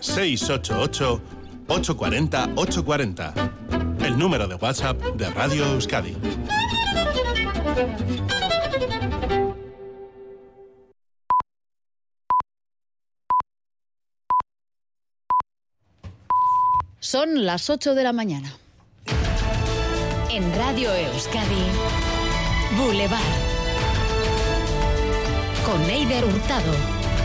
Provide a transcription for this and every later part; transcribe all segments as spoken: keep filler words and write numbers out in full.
seis ocho ocho, ocho cuatro cero, ocho cuatro cero. El número de WhatsApp de Radio Euskadi. Son las ocho de la mañana. En Radio Euskadi, Boulevard. Con Eider Hurtado.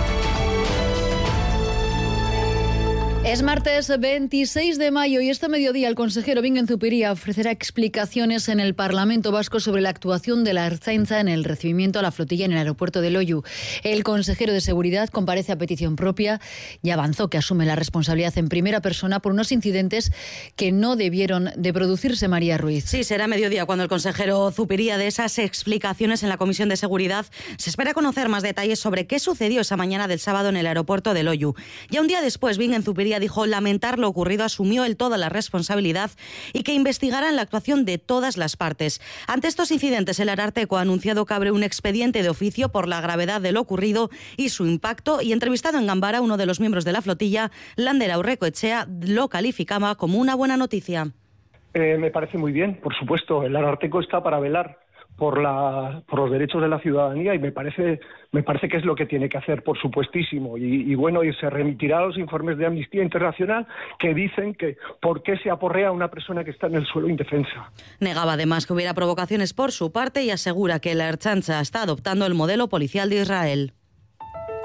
Es martes veintiséis de mayo y este mediodía el consejero Bingen Zupiria ofrecerá explicaciones en el Parlamento Vasco sobre la actuación de la Ertzaintza en el recibimiento a la flotilla en el aeropuerto de Loiu. El consejero de Seguridad comparece a petición propia y avanzó que asume la responsabilidad en primera persona por unos incidentes que no debieron de producirse. María Ruiz. Sí, será mediodía cuando el consejero Zupiria dé esas explicaciones en la Comisión de Seguridad. Se espera conocer más detalles sobre qué sucedió esa mañana del sábado en el aeropuerto de Loiu. Ya un día después, Bingen Zupiria dijo lamentar lo ocurrido, asumió él toda la responsabilidad y que investigarán la actuación de todas las partes. Ante estos incidentes, el Ararteko ha anunciado que abre un expediente de oficio por la gravedad de lo ocurrido y su impacto, y entrevistado en Gambara, uno de los miembros de la flotilla, Lander Aurrekoetxea, lo calificaba como una buena noticia. Eh, me parece muy bien, por supuesto. El Ararteko está para velar por la por los derechos de la ciudadanía y me parece me parece que es lo que tiene que hacer, por supuestísimo. Y, y bueno, y se remitirá a los informes de Amnistía Internacional que dicen que por qué se aporrea a una persona que está en el suelo indefensa. Negaba además que hubiera provocaciones por su parte y asegura que la Ertzaintza está adoptando el modelo policial de Israel.